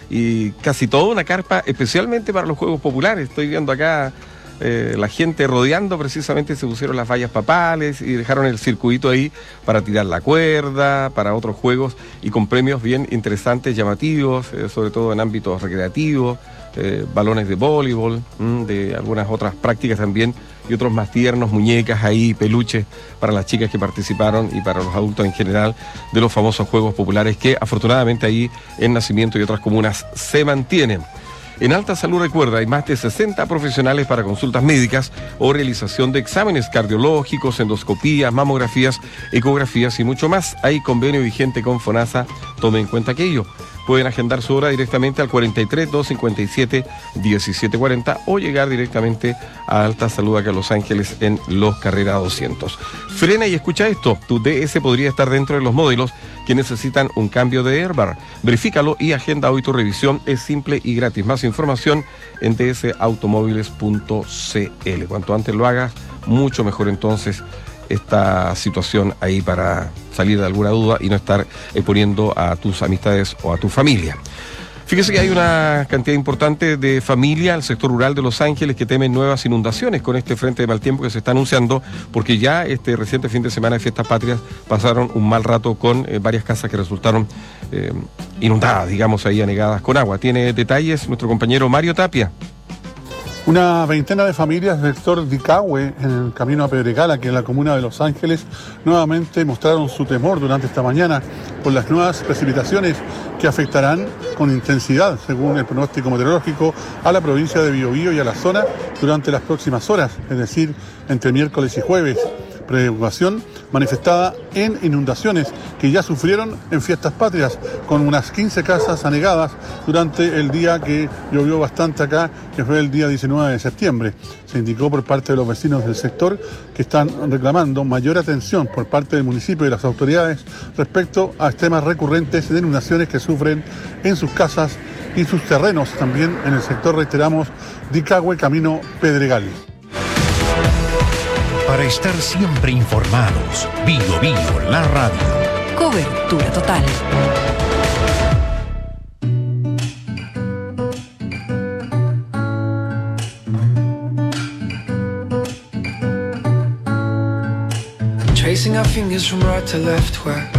y casi toda una carpa especialmente para los juegos populares. Estoy viendo acá la gente rodeando, precisamente se pusieron las vallas papales y dejaron el circuito ahí para tirar la cuerda, para otros juegos y con premios bien interesantes, llamativos, sobre todo en ámbitos recreativos, balones de voleibol, de algunas otras prácticas también y otros más tiernos, muñecas ahí, peluches para las chicas que participaron y para los adultos en general de los famosos juegos populares que afortunadamente ahí en Nacimiento y otras comunas se mantienen. En Alta Salud, recuerda, hay más de 60 profesionales para consultas médicas o realización de exámenes cardiológicos, endoscopías, mamografías, ecografías y mucho más. Hay convenio vigente con FONASA, tome en cuenta aquello. Pueden agendar su hora directamente al 43 257 1740 o llegar directamente a Alta Salud acá en Los Ángeles en Los Carrera 200. Frena y escucha esto, tu DS podría estar dentro de los modelos que necesitan un cambio de airbag. Verifícalo y agenda hoy tu revisión, es simple y gratis. Más información en dsautomóviles.cl. Cuanto antes lo hagas, mucho mejor entonces esta situación ahí para salir de alguna duda y no estar poniendo a tus amistades o a tu familia. Fíjese que hay una cantidad importante de familia al sector rural de Los Ángeles que temen nuevas inundaciones con este frente de mal tiempo que se está anunciando, porque ya este reciente fin de semana de Fiestas Patrias pasaron un mal rato con varias casas que resultaron inundadas, digamos ahí anegadas con agua. Tiene detalles nuestro compañero Mario Tapia. Una veintena de familias del sector de Icahue, en el camino a Pedregal, aquí en la comuna de Los Ángeles, nuevamente mostraron su temor durante esta mañana por las nuevas precipitaciones que afectarán con intensidad, según el pronóstico meteorológico, a la provincia de Biobío y a la zona durante las próximas horas, es decir, entre miércoles y jueves. Preocupación manifestada en inundaciones que ya sufrieron en Fiestas Patrias, con unas 15 casas anegadas durante el día que llovió bastante acá, que fue el día 19 de septiembre. Se indicó por parte de los vecinos del sector que están reclamando mayor atención por parte del municipio y de las autoridades respecto a temas recurrentes de inundaciones que sufren en sus casas y sus terrenos, también en el sector, reiteramos, de Icahue, camino Pedregal. Para estar siempre informados, Biobío, la radio. Cobertura total. Tracing our fingers from right to left, where